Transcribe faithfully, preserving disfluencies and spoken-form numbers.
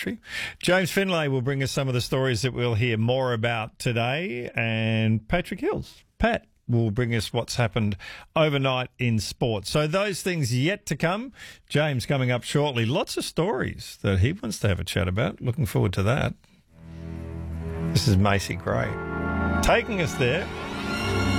Tree. James Finlay will bring us some of the stories that we'll hear more about today, and Patrick Hills, Pat, will bring us what's happened overnight in sport. So those things yet to come. James coming up shortly. Lots of stories that he wants to have a chat about. Looking forward to that. This is Macy Gray taking us there.